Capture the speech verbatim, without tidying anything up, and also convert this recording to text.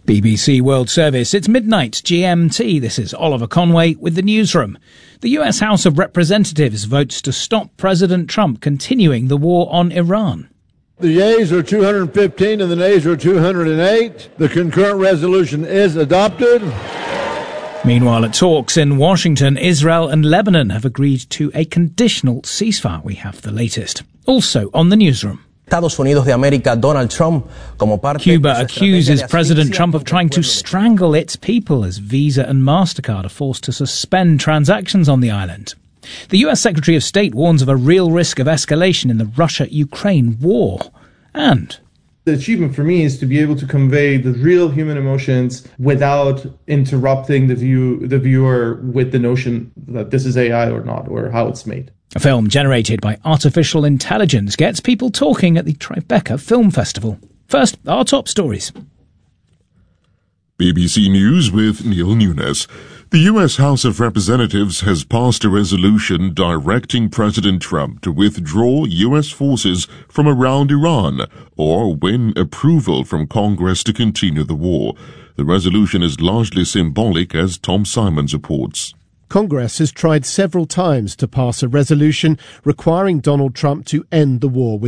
B B C World Service, it's midnight G M T. This is Oliver Conway with the newsroom. The U S House of Representatives votes to stop President Trump continuing the war on Iran. The yeas are two hundred fifteen and the nays are two hundred eight. The concurrent resolution is adopted. Meanwhile, at talks in Washington, Israel and Lebanon have agreed to a conditional ceasefire. We have the latest. Also on the newsroom. Estados Unidos de América, Donald Trump, como parte Cuba accuses President Trump of trying to strangle its people as Visa and MasterCard are forced to suspend transactions on the island. The U S Secretary of State warns of a real risk of escalation in the Russia-Ukraine war. And the achievement for me is to be able to convey the real human emotions without interrupting the view, the viewer with the notion that this is A I or not, or how it's made. A film generated by artificial intelligence gets people talking at the Tribeca Film Festival. First, our top stories. B B C News with Neil Nunes. The U S House of Representatives has passed a resolution directing President Trump to withdraw U S forces from around Iran or win approval from Congress to continue the war. The resolution is largely symbolic, as Tom Simons reports. Congress has tried several times to pass a resolution requiring Donald Trump to end the war with